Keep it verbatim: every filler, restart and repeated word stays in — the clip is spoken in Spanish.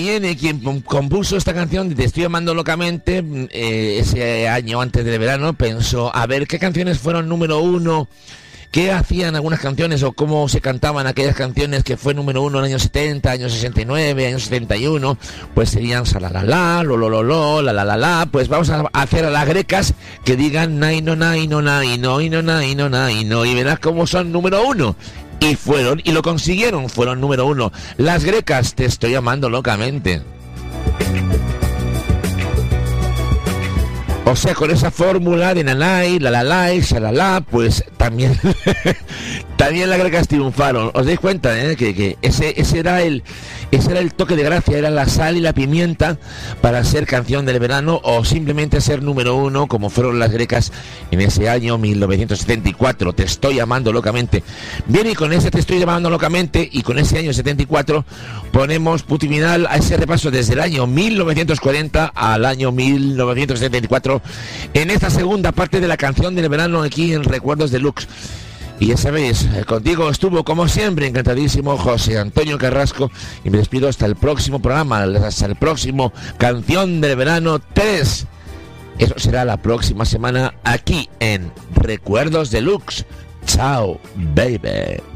también eh, quien compuso esta canción de Te estoy amando locamente, eh, ese año antes del verano, pensó, a ver, ¿qué canciones fueron número uno? ¿Qué hacían algunas canciones o cómo se cantaban aquellas canciones que fue número uno en años setenta, años sesenta y nueve, años setenta y uno? Pues serían Salalala, lo lo lo lo, la la la la. Pues vamos a hacer a las grecas que digan naino naino naino naino naino naino y verás cómo son número uno. Y fueron, y lo consiguieron, fueron número uno. Las grecas, Te estoy amando locamente. O sea, con esa fórmula de nanay, la la la, shalala, pues también también las grecas triunfaron. ¿Os dais cuenta, eh? que, que ese ese era el ese era el toque de gracia, era la sal y la pimienta para ser canción del verano o simplemente ser número uno, como fueron las grecas en ese año mil novecientos setenta y cuatro. Te estoy amando locamente. Bien, y con ese Te estoy amando locamente y con ese año setenta y cuatro ponemos punto y final a ese repaso desde el año mil novecientos cuarenta al año mil novecientos setenta y cuatro en esta segunda parte de la canción del verano aquí en Recuerdos Deluxe. Y ya sabéis, contigo estuvo como siempre encantadísimo José Antonio Carrasco y me despido hasta el próximo programa, hasta el próximo Canción del Verano tres. Eso será la próxima semana aquí en Recuerdos Deluxe. Chao, baby.